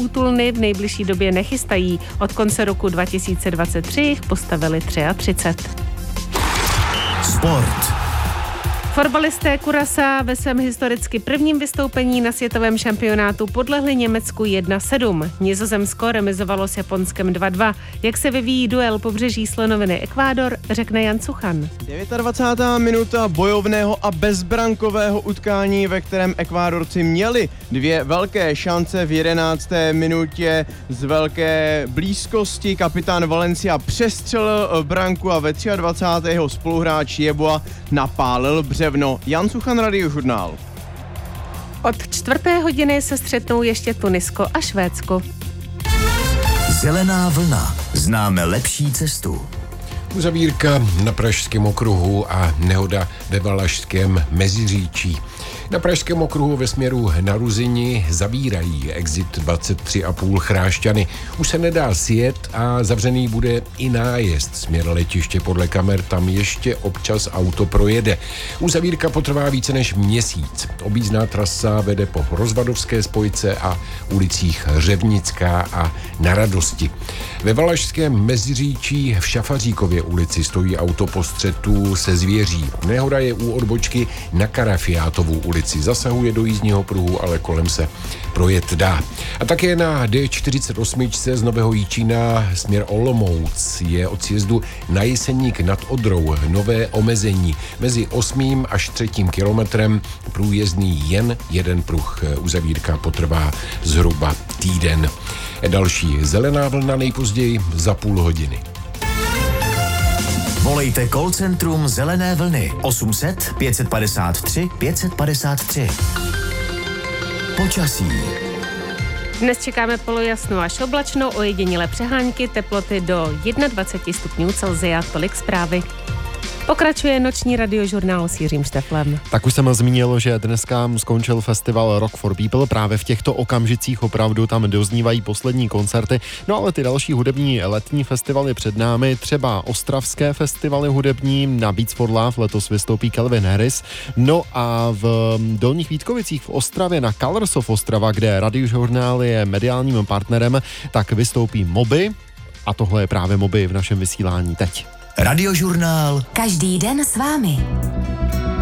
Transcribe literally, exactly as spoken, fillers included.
útulny v nejbližší době nechystají. Od konce roku dva tisíce dvacet tři jich postavili třicet tři. Sport. Fotbalisté Curaçaa ve svém historicky prvním vystoupení na světovém šampionátu podlehli Německu jedna sedm. Nizozemsko remizovalo s Japonskem dva dva. Jak se vyvíjí duel pobřeží slonoviny Ekvádor, řekne Jan Suchan. dvacátá devátá minuta bojovného a bezbrankového utkání, ve kterém Ekvádorci měli dvě velké šance. V jedenácté minutě z velké blízkosti kapitán Valencia přestřelil branku a ve dvacáté třetí spoluhráč Jeboa napálil břevno. Jan Suchan, Radiožurnál. Od čtvrté hodiny se střetnou ještě Tunisko a Švédsko. Zelená vlna. Známe lepší cestu. Uzavírka na Pražském okruhu a nehoda ve Valašském Meziříčí. Na Pražském okruhu ve směru na Ruzini zavírají exit dvacet tři a půl Chrášťany. Už se nedá sjet a zavřený bude i nájezd. Směr letiště podle kamer tam ještě občas auto projede. Uzavírka potrvá více než měsíc. Objízdná trasa vede po Rozvadovské spojce a ulicích Řevnická a Na Radosti. Ve Valašském Meziříčí v Šafaříkově ulici stojí auto po střetu se zvěří. Nehoda je u odbočky na Karafiátovu ulici. Zasahuje do jízdního pruhu, ale kolem se projet dá. A také na D čtyřicet osm z Nového Jičína směr Olomouc je od sjezdu na Jeseník nad Odrou nové omezení. Mezi osmým až třetím kilometrem průjezdný jen jeden pruh. Uzavírka potrvá zhruba týden. Další zelená vlna nejpozději za půl hodiny. Volejte call centrum Zelené vlny osm set pět padesát tři pět padesát tři. Počasí. Dnes čekáme polojasno až oblačno, ojedinělé přehánky, teploty do dvacet jedna stupňů Celsia. Tolik zprávy. Pokračuje noční radiožurnál s Jiřím Šteflem. Tak už jsem zmínil, že dneska skončil festival Rock for People. Právě v těchto okamžicích opravdu tam doznívají poslední koncerty. No ale ty další hudební letní festivaly před námi, třeba ostravské festivaly hudební, na Beats for Love letos vystoupí Calvin Harris. No a v Dolních Vítkovicích v Ostravě na Colors of Ostrava, kde radiožurnál je mediálním partnerem, tak vystoupí Moby. A tohle je právě Moby v našem vysílání teď. Radiožurnál. Každý den s vámi.